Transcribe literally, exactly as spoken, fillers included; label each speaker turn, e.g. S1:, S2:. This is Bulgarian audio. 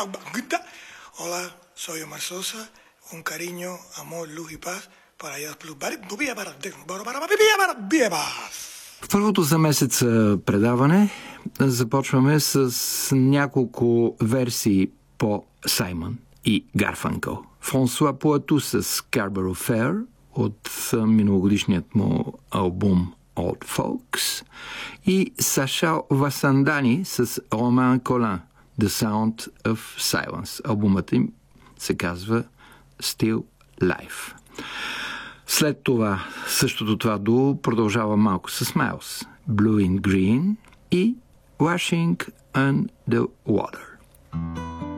S1: Hola, soy Omar Sosa. Un cariño, amor, luz y paz para Jazz Plus.
S2: В първото за месеца предаване започваме с няколко версии по Саймън и Гарфанкъл. Франсуа Пуату с Scarborough Fair от миналогодишният му албум Old Folks и Саша Васандани с Romain Collin The Sound of Silence. Албумът им се казва Still Life. След това, същото това дуо продължава малко с Майлз, Blue and Green и Washing on the Water.